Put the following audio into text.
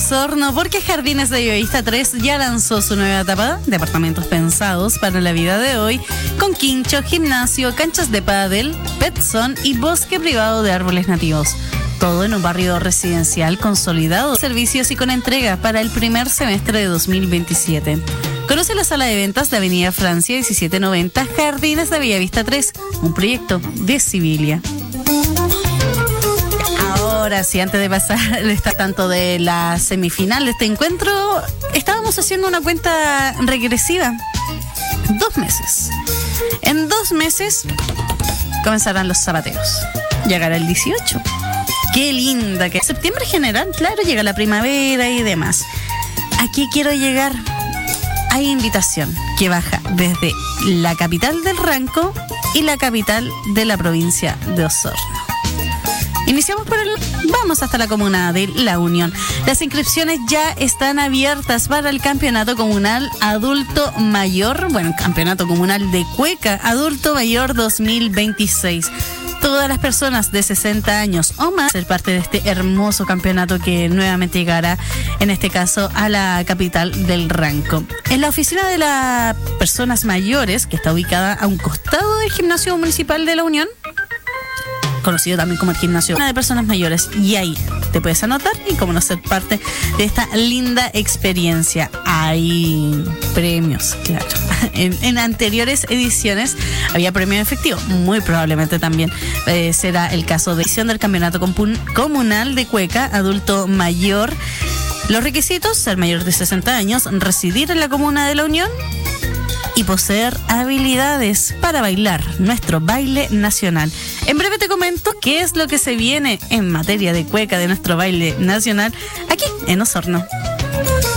Osorno, porque Jardines de Bellavista 3 ya lanzó su nueva etapa, departamentos pensados para la vida de hoy, con quincho, gimnasio, canchas de pádel, pet zone y bosque privado de árboles nativos. Todo en un barrio residencial consolidado, servicios y con entrega para el primer semestre de 2027. Conoce la sala de ventas de Avenida Francia 1790, Jardines de Bellavista 3, un proyecto de Civilia. Ahora sí, antes de pasar tanto de la semifinal de este encuentro, estábamos haciendo una cuenta regresiva. 2 meses. En 2 meses comenzarán los zapateos. Llegará el 18. Qué linda que es. Septiembre general, claro, llega la primavera y demás. Aquí quiero llegar. Hay invitación que baja desde la capital del Ranco y la capital de la provincia de Osorno. Vamos hasta la comuna de La Unión. Las inscripciones ya están abiertas para el campeonato comunal adulto mayor, campeonato comunal de cueca adulto mayor 2026. Todas las personas de 60 años o más ser parte de este hermoso campeonato que nuevamente llegará, en este caso, a la capital del Ranco. En la oficina de las personas mayores, que está ubicada a un costado del gimnasio municipal de La Unión, conocido también como el gimnasio de personas mayores, y ahí te puedes anotar y como no ser parte de esta linda experiencia. Hay premios, claro. En anteriores ediciones había premio efectivo, muy probablemente también será el caso de edición del campeonato comunal de cueca adulto mayor. Los requisitos: ser mayor de 60 años, residir en la comuna de La Unión y poseer habilidades para bailar nuestro baile nacional. En breve te comento qué es lo que se viene en materia de cueca de nuestro baile nacional aquí en Osorno.